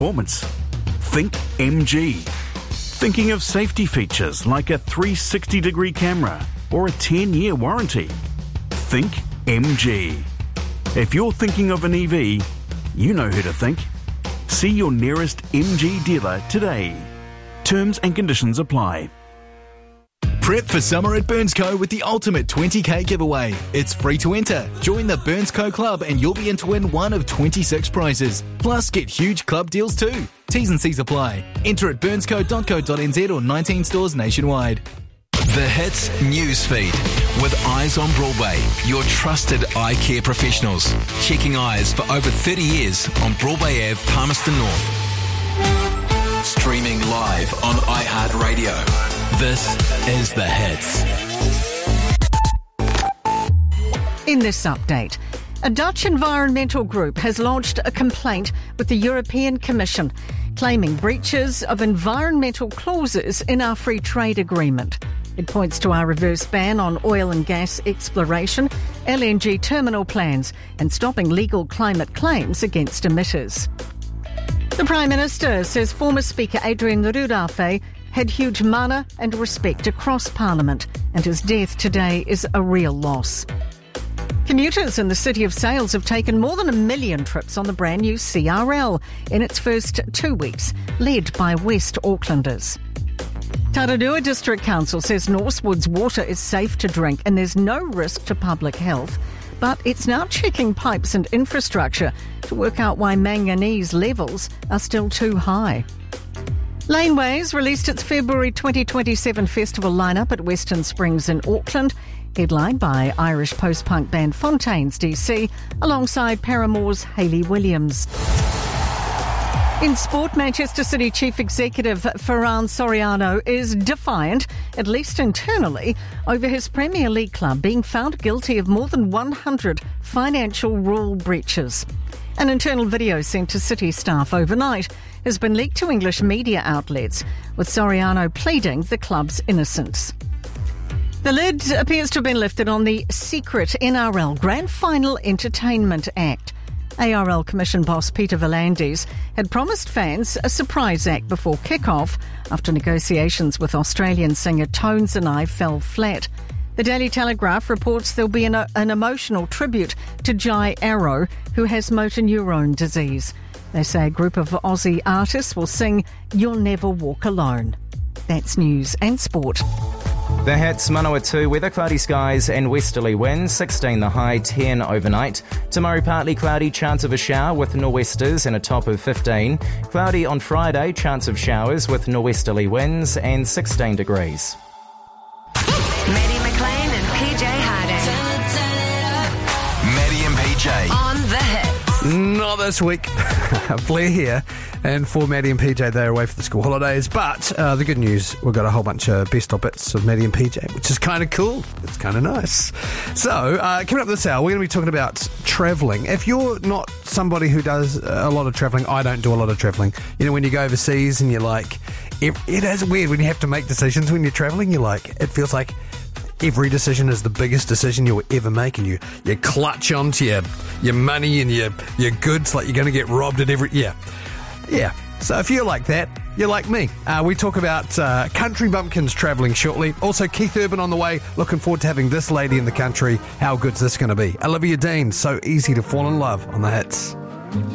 performance? Think MG. Thinking of safety features like a 360-degree camera or a 10-year warranty? Think MG. If you're thinking of an EV, you know who to think. See your nearest MG dealer today. Terms and conditions apply. Prep for summer at Burnsco with the ultimate 20k giveaway. It's free to enter. Join the Burnsco Club and you'll be in to win one of 26 prizes. Plus, get huge club deals too. T's and C's apply. Enter at burnsco.co.nz or 19 stores nationwide. The Hits Newsfeed with Eyes on Broadway, your trusted eye care professionals. Checking eyes for over 30 years on Broadway Ave, Palmerston North. Streaming live on iHeartRadio. This is The Hits. In this update, a Dutch environmental group has launched a complaint with the European Commission, claiming breaches of environmental clauses in our free trade agreement. It points to our reverse ban on oil and gas exploration, LNG terminal plans, and stopping legal climate claims against emitters. The Prime Minister says former Speaker Adrian Rudafe had huge mana and respect across Parliament, and his death today is a real loss. Commuters in the city of Sales have taken more than 1 million trips on the brand new CRL in its first 2 weeks, led by West Aucklanders. Tararua District Council says Northwood's water is safe to drink and there's no risk to public health, but it's now checking pipes and infrastructure to work out why manganese levels are still too high. Laneways released its February 2027 festival lineup at Western Springs in Auckland, headlined by Irish post-punk band Fontaines DC, alongside Paramore's Hayley Williams. In sport, Manchester City Chief Executive Ferran Soriano is defiant, at least internally, over his Premier League club being found guilty of more than 100 financial rule breaches. An internal video sent to City staff overnight has been leaked to English media outlets, with Soriano pleading the club's innocence. The lid appears to have been lifted on the secret NRL Grand Final Entertainment Act. ARL Commission boss Peter V'landys had promised fans a surprise act before kick-off after negotiations with Australian singer Tones and I fell flat. The Daily Telegraph reports there'll be an emotional tribute to Jai Arrow, who has motor neurone disease. They say a group of Aussie artists will sing You'll Never Walk Alone. That's news and sport. The Hits, Manawatu, weather, cloudy skies and westerly winds, 16 the high, 10 overnight. Tomorrow partly cloudy, chance of a shower with nor'westers and a top of 15. Cloudy on Friday, chance of showers with nor'westerly winds and 16 degrees. Maddie McLean and PJ Harding. Maddie and PJ. On The Hits. Not this week. Blair here, and for Maddie and PJ, they're away for the school holidays. But the good news, we've got a whole bunch of best of bits of Maddie and PJ, which is kind of cool. It's kind of nice. So, coming up this hour, we're going to be talking about travelling. If you're not somebody who does a lot of travelling, I don't do a lot of travelling. You know, when you go overseas and you're like, it is weird when you have to make decisions when you're travelling. You're like, it feels like every decision is the biggest decision you'll ever make, and you clutch onto your money and your goods like you're going to get robbed at every... Yeah. So if you're like that, you're like me. We talk about country bumpkins travelling shortly. Also, Keith Urban on the way. Looking forward to having this lady in the country. How good's this going to be? Olivia Dean, So Easy to Fall in Love on The Hits.